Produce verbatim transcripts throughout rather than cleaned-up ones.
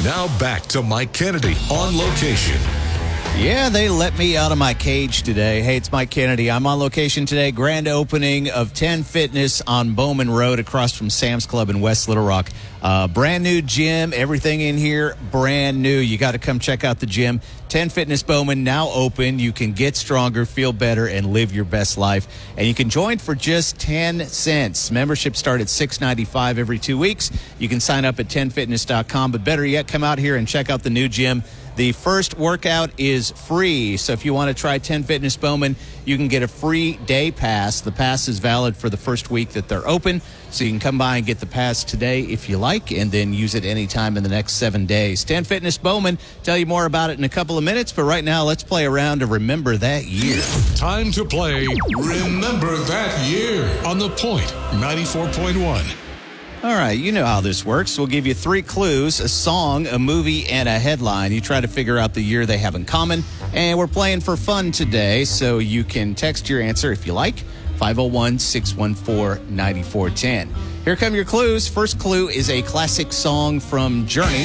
Now back to Mike Kennedy on location. Yeah, they let me out of my cage today. Hey, it's Mike Kennedy. I'm on location today. Grand opening of ten Fitness on Bowman Road across from Sam's Club in West Little Rock. Uh, brand new gym. Everything in here brand new. You got to come check out the gym. ten Fitness Bowman now open. You can get stronger, feel better, and live your best life. And you can join for just ten cents. Memberships start at six dollars and ninety-five cents every two weeks. You can sign up at ten fitness dot com. But better yet, come out here and check out the new gym. The first workout is free, so if you want to try ten Fitness Bowman, you can get a free day pass. The pass is valid for the first week that they're open, so you can come by and get the pass today if you like, and then use it anytime in the next seven days. ten Fitness Bowman, tell you more about it in a couple of minutes, but right now let's play a round to Remember That Year. Time to play Remember That Year on The Point ninety-four point one. All right, you know how this works. We'll give you three clues, a song, a movie, and a headline. You try to figure out the year they have in common. And we're playing for fun today, so you can text your answer if you like, five oh one, six one four, nine four one oh. Here come your clues. First clue is a classic song from Journey.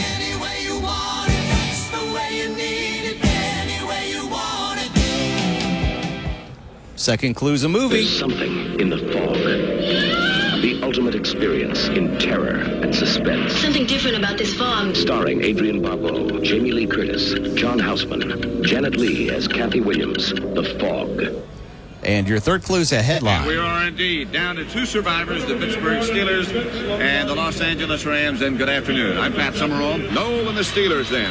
Second clue's a movie. There's something in the fog. The ultimate experience in terror and suspense. Something different about this fog. Starring Adrian Barbeau, Jamie Lee Curtis, John Houseman, Janet Leigh as Kathy Williams. The Fog. And your third clue's a headline. We are indeed down to two survivors, the Pittsburgh Steelers and the Los Angeles Rams. And good afternoon. I'm Pat Summerall. Noel and the Steelers then.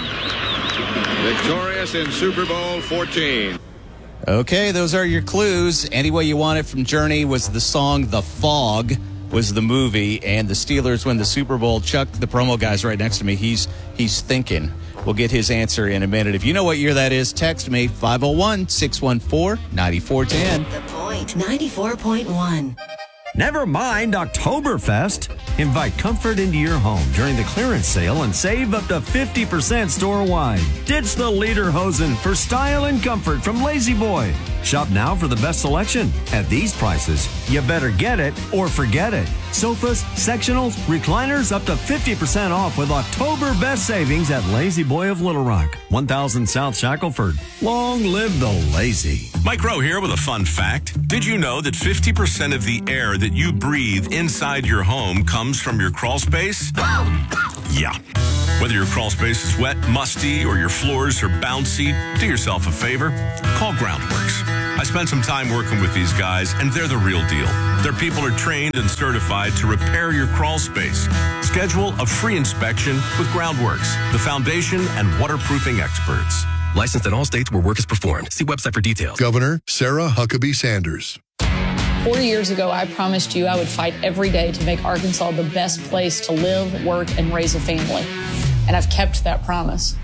Victorious in Super Bowl fourteen. Okay, those are your clues. Any Way You Want It from Journey was the song. The Fog was the movie, and the Steelers win the Super Bowl. Chuck, the promo guy's right next to me. He's he's thinking. We'll get his answer in a minute. If you know what year that is, text me, five oh one, six one four, nine four one oh. The Point ninety-four point one. Never mind Oktoberfest. Invite comfort into your home during the clearance sale and save up to fifty percent store-wide. Ditch the lederhosen for style and comfort from Lazy Boy. Shop now for the best selection. At these prices, you better get it or forget it. Sofas, sectionals, recliners up to fifty percent off with October best savings at Lazy Boy of Little Rock, one thousand South Shackelford. Long live the lazy. Mike Rowe here with a fun fact. Did you know that fifty percent of the air that you breathe inside your home comes from your crawl space? Yeah. Whether your crawl space is wet, musty, or your floors are bouncy, do yourself a favor. Call Groundworks. I spent some time working with these guys, and they're the real deal. Their people are trained and certified to repair your crawl space. Schedule a free inspection with Groundworks, the foundation and waterproofing experts. Licensed in all states where work is performed. See website for details. Governor Sarah Huckabee Sanders. Four years ago, I promised you I would fight every day to make Arkansas the best place to live, work, and raise a family. And I've kept that promise.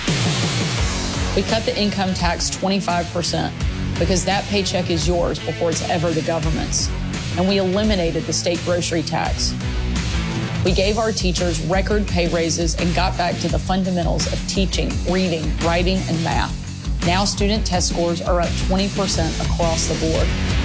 We cut the income tax twenty-five percent because that paycheck is yours before it's ever the government's. And we eliminated the state grocery tax. We gave our teachers record pay raises and got back to the fundamentals of teaching, reading, writing, and math. Now student test scores are up twenty percent across the board.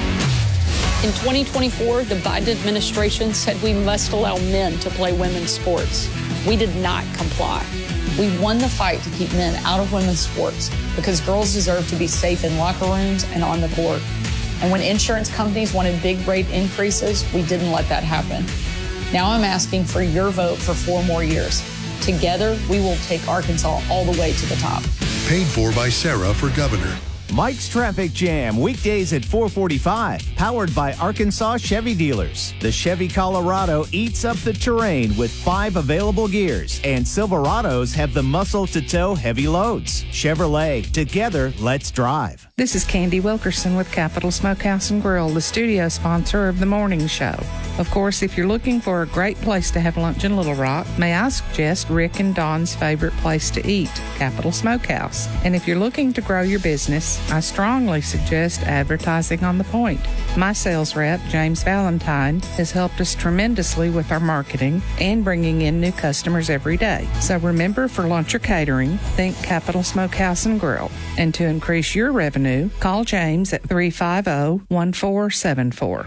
In twenty twenty-four, the Biden administration said we must allow men to play women's sports. We did not comply. We won the fight to keep men out of women's sports because girls deserve to be safe in locker rooms and on the court. And when insurance companies wanted big rate increases, we didn't let that happen. Now I'm asking for your vote for four more years. Together, we will take Arkansas all the way to the top. Paid for by Sarah for governor. Mike's Traffic Jam, weekdays at four forty-five, powered by Arkansas Chevy Dealers. The Chevy Colorado eats up the terrain with five available gears, and Silverados have the muscle to tow heavy loads. Chevrolet, together, let's drive. This is Candy Wilkerson with Capital Smokehouse and Grill, the studio sponsor of the morning show. Of course, if you're looking for a great place to have lunch in Little Rock, may I suggest Rick and Don's favorite place to eat, Capital Smokehouse. And if you're looking to grow your business, I strongly suggest advertising on the Point. My sales rep, James Valentine, has helped us tremendously with our marketing and bringing in new customers every day. So remember, for lunch or catering, think Capital Smokehouse and Grill. And to increase your revenue, call James at three five zero, one four seven four.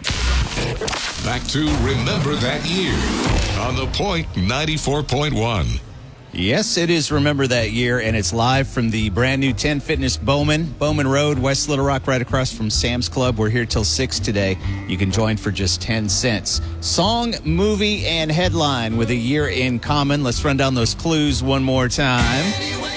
Back to Remember That Year on The Point ninety-four point one. Yes, it is Remember That Year, and it's live from the brand new ten Fitness Bowman, Bowman Road, West Little Rock, right across from Sam's Club. We're here till six today. You can join for just ten cents. Song, movie, and headline with a year in common. Let's run down those clues one more time.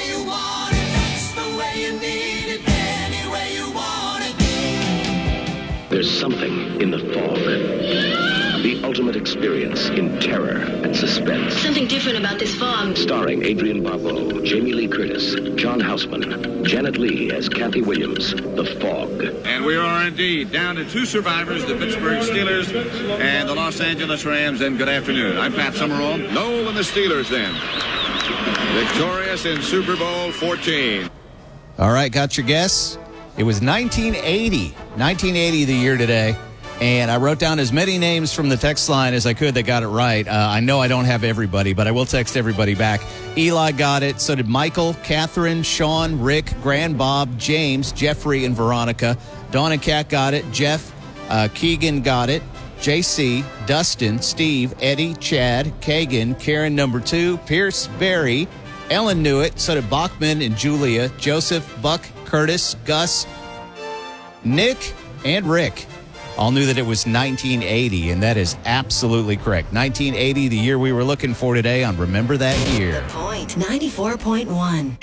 There's something in the fog. The ultimate experience in terror and suspense. Something different about this fog. Starring Adrian Barbeau, Jamie Lee Curtis, John Houseman, Janet Leigh as Kathy Williams, The Fog. And we are indeed down to two survivors, the Pittsburgh Steelers and the Los Angeles Rams. And good afternoon. I'm Pat Summerall. Noel and the Steelers then. Victorious in Super Bowl fourteen. All right, got your guess? It was nineteen eighty. nineteen eighty the year today. And I wrote down as many names from the text line as I could that got it right. Uh, I know I don't have everybody, but I will text everybody back. Eli got it. So did Michael, Catherine, Sean, Rick, Grand Bob, James, Jeffrey, and Veronica. Dawn and Kat got it. Jeff, uh, Keegan got it. J C, Dustin, Steve, Eddie, Chad, Kagan, Karen number two, Pierce, Barry, Ellen knew it. So did Bachman and Julia, Joseph, Buck, Curtis, Gus, Nick, and Rick. All knew that it was nineteen eighty, and that is absolutely correct. nineteen eighty, the year we were looking for today on Remember That Year. Point ninety-four point one.